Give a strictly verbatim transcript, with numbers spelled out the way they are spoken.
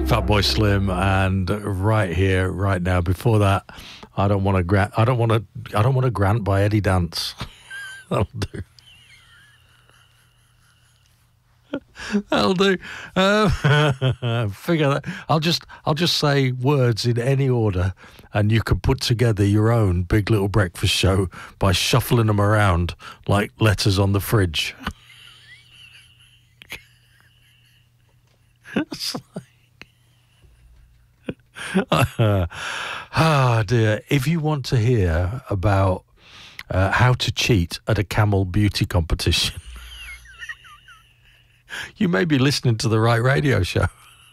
Fatboy Slim, and right here, right now. Before that, I don't want to grant. I don't want to. I don't want to grant by Eddie Dance. That'll do. That'll do. Um, figure that. I'll just. I'll just say words in any order, and you can put together your own Big Little Breakfast Show by shuffling them around like letters on the fridge. It's like, uh, ah, dear. If you want to hear about uh, how to cheat at a camel beauty competition, you may be listening to the right radio show.